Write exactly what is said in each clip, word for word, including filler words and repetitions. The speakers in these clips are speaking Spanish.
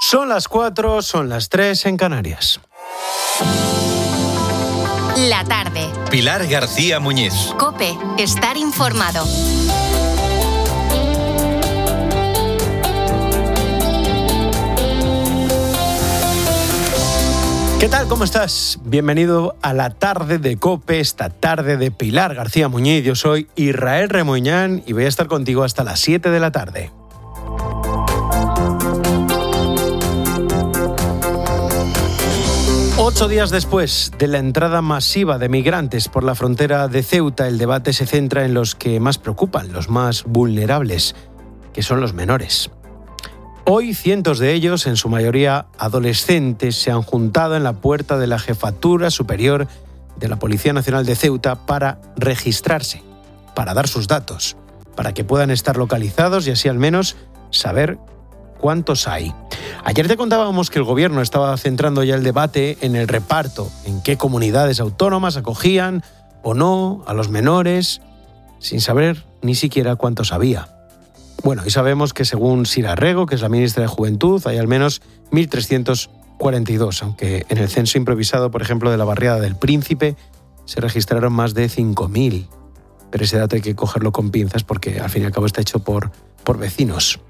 Son las cuatro, son las tres en Canarias. La tarde. Pilar García Muñiz. COPE. Estar informado. ¿Qué tal? ¿Cómo estás? Bienvenido a la tarde de COPE, esta tarde de Pilar García Muñiz. Yo soy Israel Remoñán y voy a estar contigo hasta las siete de la tarde. Ocho días después de la entrada masiva de migrantes por la frontera de Ceuta, el debate se centra en los que más preocupan, los más vulnerables, que son los menores. Hoy cientos de ellos, en su mayoría adolescentes, se han juntado en la puerta de la Jefatura Superior de la Policía Nacional de Ceuta para registrarse, para dar sus datos, para que puedan estar localizados y así al menos saber cuántos hay. Ayer te contábamos que el gobierno estaba centrando ya el debate en el reparto, en qué comunidades autónomas acogían o no a los menores, sin saber ni siquiera cuántos había. Bueno, y sabemos que según Sira Rego, que es la ministra de Juventud, hay al menos mil trescientos cuarenta y dos, aunque en el censo improvisado, por ejemplo, de la barriada del Príncipe, se registraron más de cinco mil. Pero ese dato hay que cogerlo con pinzas porque al fin y al cabo está hecho por, por vecinos.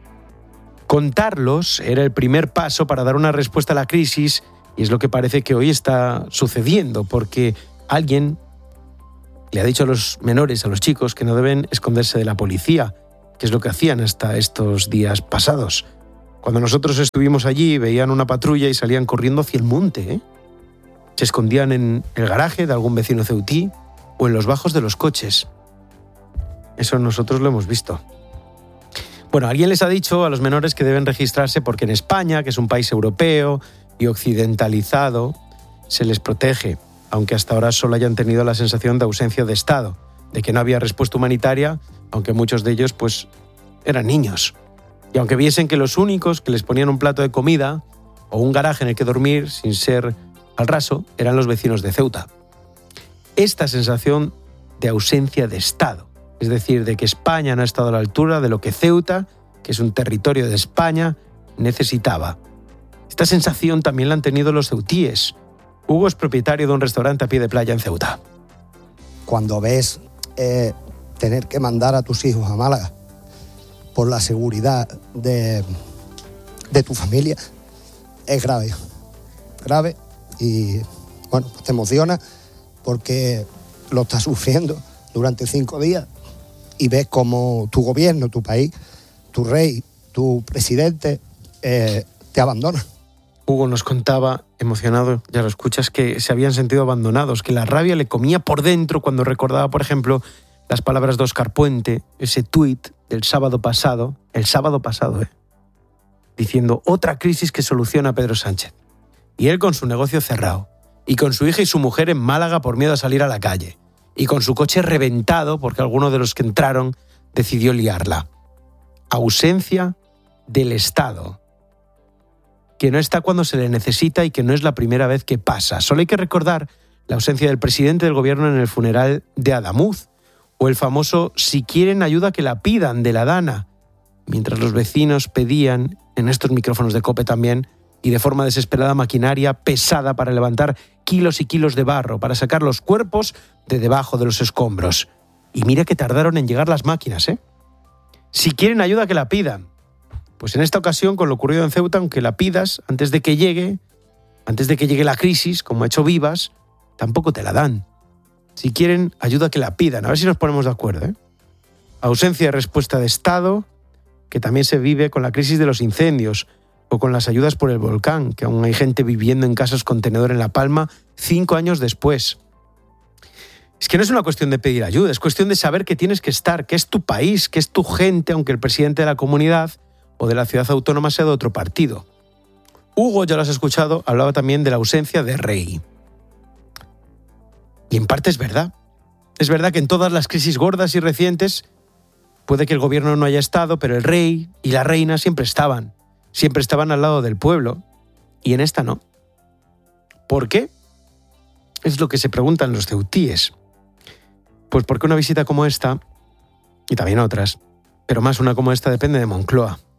Contarlos era el primer paso para dar una respuesta a la crisis y es lo que parece que hoy está sucediendo porque alguien le ha dicho a los menores, a los chicos, que no deben esconderse de la policía, que es lo que hacían hasta estos días pasados. Cuando nosotros estuvimos allí veían una patrulla y salían corriendo hacia el monte, ¿eh? Se escondían en el garaje de algún vecino ceutí o en los bajos de los coches. Eso nosotros lo hemos visto. Bueno, alguien les ha dicho a los menores que deben registrarse porque en España, que es un país europeo y occidentalizado, se les protege, aunque hasta ahora solo hayan tenido la sensación de ausencia de Estado, de que no había respuesta humanitaria, aunque muchos de ellos pues eran niños. Y aunque viesen que los únicos que les ponían un plato de comida o un garaje en el que dormir sin ser al raso eran los vecinos de Ceuta. Esta sensación de ausencia de Estado, es decir, de que España no ha estado a la altura de lo que Ceuta, que es un territorio de España, necesitaba. Esta sensación también la han tenido los ceutíes. Hugo es propietario de un restaurante a pie de playa en Ceuta. Cuando ves eh, tener que mandar a tus hijos a Málaga por la seguridad de, de tu familia, es grave. Grave y, bueno, pues te emociona porque lo estás sufriendo durante cinco días. Y ves cómo tu gobierno, tu país, tu rey, tu presidente eh, te abandona. Hugo nos contaba, emocionado, ya lo escuchas, que se habían sentido abandonados, que la rabia le comía por dentro cuando recordaba, por ejemplo, las palabras de Óscar Puente, ese tuit del sábado pasado, el sábado pasado, ¿eh? diciendo otra crisis que soluciona Pedro Sánchez. Y él con su negocio cerrado, y con su hija y su mujer en Málaga por miedo a salir a la calle. Y con su coche reventado porque alguno de los que entraron decidió liarla. Ausencia del Estado, que no está cuando se le necesita y que no es la primera vez que pasa. Solo hay que recordar la ausencia del presidente del gobierno en el funeral de Adamuz, o el famoso «si quieren ayuda que la pidan» de la Dana, mientras los vecinos pedían, en estos micrófonos de COPE también, y de forma desesperada maquinaria pesada para levantar kilos y kilos de barro, para sacar los cuerpos de debajo de los escombros. Y mira que tardaron en llegar las máquinas, ¿eh? Si quieren ayuda, que la pidan. Pues en esta ocasión, con lo ocurrido en Ceuta, aunque la pidas, antes de que llegue, antes de que llegue la crisis, como ha hecho Vivas, tampoco te la dan. Si quieren ayuda, que la pidan. A ver si nos ponemos de acuerdo, ¿eh? Ausencia de respuesta de Estado, que también se vive con la crisis de los incendios, o con las ayudas por el volcán, que aún hay gente viviendo en casas contenedor en La Palma cinco años después. Es que no es una cuestión de pedir ayuda, es cuestión de saber que tienes que estar, que es tu país, que es tu gente, aunque el presidente de la comunidad o de la ciudad autónoma sea de otro partido. Hugo, ya lo has escuchado, hablaba también de la ausencia de rey. Y en parte es verdad. Es verdad que en todas las crisis gordas y recientes puede que el gobierno no haya estado, pero el rey y la reina siempre estaban. Siempre estaban al lado del pueblo, y en esta no. ¿Por qué? Es lo que se preguntan los ceutíes. Pues porque una visita como esta, y también otras, pero más una como esta, depende de Moncloa.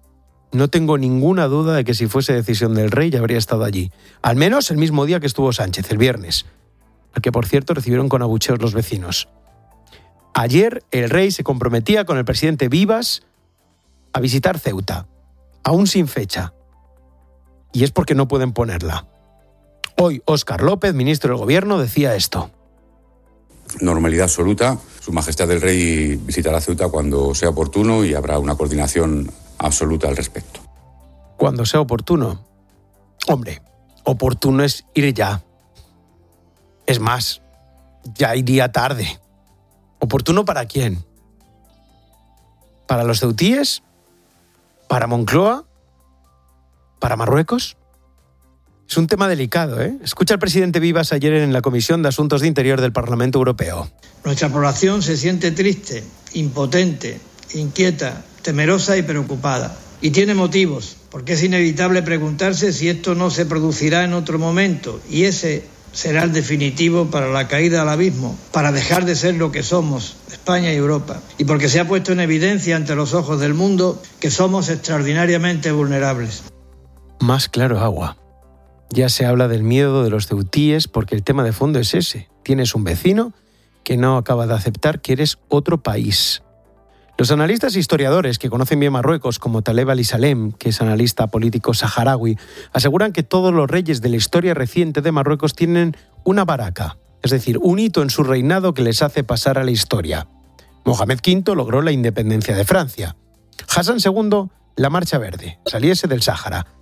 No tengo ninguna duda de que si fuese decisión del rey ya habría estado allí. Al menos el mismo día que estuvo Sánchez, el viernes, al que por cierto recibieron con abucheos los vecinos. Ayer el rey se comprometía con el presidente Vivas a visitar Ceuta, aún sin fecha. Y es porque no pueden ponerla. Hoy Óscar López, ministro del Gobierno, decía esto. Normalidad absoluta. Su Majestad el Rey visitará Ceuta cuando sea oportuno y habrá una coordinación absoluta al respecto. Cuando sea oportuno. Hombre, oportuno es ir ya. Es más, ya iría tarde. ¿Oportuno para quién? ¿Para los ceutíes? ¿Para Moncloa? ¿Para Marruecos? Es un tema delicado, ¿eh? Escucha al presidente Vivas ayer en la Comisión de Asuntos de Interior del Parlamento Europeo. Nuestra población se siente triste, impotente, inquieta, temerosa y preocupada. Y tiene motivos, porque es inevitable preguntarse si esto no se producirá en otro momento, y ese será el definitivo para la caída al abismo, para dejar de ser lo que somos, España y Europa, y porque se ha puesto en evidencia ante los ojos del mundo que somos extraordinariamente vulnerables. Más claro agua. Ya se habla del miedo de los ceutíes porque el tema de fondo es ese. Tienes un vecino que no acaba de aceptar que eres otro país. Los analistas e historiadores que conocen bien Marruecos, como Taleb Ali-Salem, que es analista político saharaui, aseguran que todos los reyes de la historia reciente de Marruecos tienen una baraca, es decir, un hito en su reinado que les hace pasar a la historia. Mohamed quinto logró la independencia de Francia. Hassan segundo, la Marcha Verde, saliese del Sáhara.